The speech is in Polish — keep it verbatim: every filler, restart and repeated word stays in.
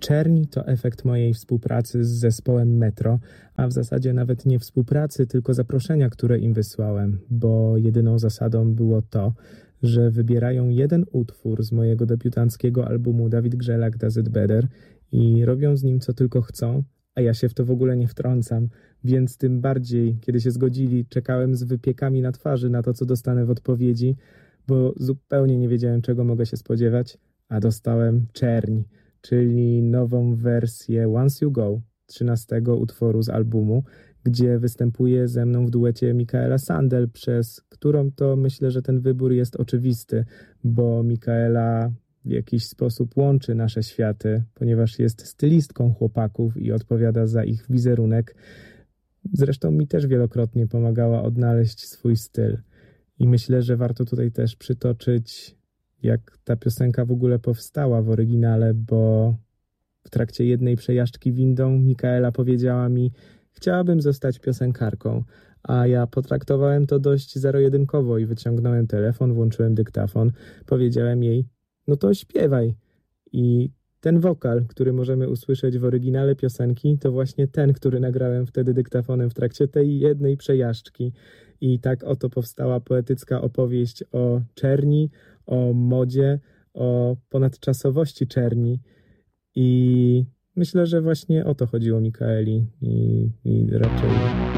Czerń to efekt mojej współpracy z zespołem Metro, a w zasadzie nawet nie współpracy, tylko zaproszenia, które im wysłałem, bo jedyną zasadą było to, że wybierają jeden utwór z mojego debiutanckiego albumu Dawid Grzelak Does It Better i robią z nim co tylko chcą, a ja się w to w ogóle nie wtrącam, więc tym bardziej, kiedy się zgodzili, czekałem z wypiekami na twarzy na to, co dostanę w odpowiedzi, bo zupełnie nie wiedziałem, czego mogę się spodziewać, a dostałem Czerń, czyli nową wersję Once You Go, trzynastego utworu z albumu, gdzie występuje ze mną w duecie Michaela Sandel, przez którą to myślę, że ten wybór jest oczywisty, bo Michaela w jakiś sposób łączy nasze światy, ponieważ jest stylistką chłopaków i odpowiada za ich wizerunek. Zresztą mi też wielokrotnie pomagała odnaleźć swój styl. I myślę, że warto tutaj też przytoczyć, jak ta piosenka w ogóle powstała w oryginale, bo w trakcie jednej przejażdżki windą Michaela powiedziała mi: chciałabym zostać piosenkarką, a ja potraktowałem to dość zero-jedynkowo i wyciągnąłem telefon, włączyłem dyktafon, powiedziałem jej: no to śpiewaj. I ten wokal, który możemy usłyszeć w oryginale piosenki, to właśnie ten, który nagrałem wtedy dyktafonem w trakcie tej jednej przejażdżki. I tak oto powstała poetycka opowieść o czerni, o modzie, o ponadczasowości czerni. I myślę, że właśnie o to chodziło Michaeli i, i raczej